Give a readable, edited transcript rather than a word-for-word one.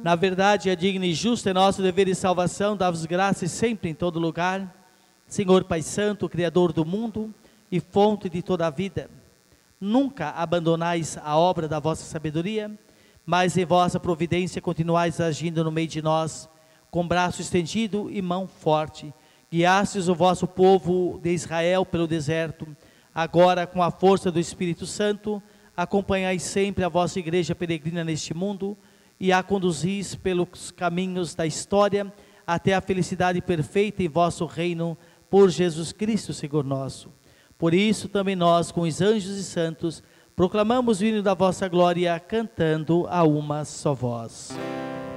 Na verdade, é digno e justo, é nosso dever e salvação, dar-vos graças sempre em todo lugar, Senhor Pai Santo, Criador do mundo e fonte de toda a vida. Nunca abandonais a obra da vossa sabedoria, mas em vossa providência continuais agindo no meio de nós, com braço estendido e mão forte. Guiastes o vosso povo de Israel pelo deserto, agora com a força do Espírito Santo, acompanhai sempre a vossa igreja peregrina neste mundo, e a conduzis pelos caminhos da história, até a felicidade perfeita em vosso reino, por Jesus Cristo, Senhor nosso. Por isso também nós, com os anjos e santos, proclamamos o hino da vossa glória, cantando a uma só voz.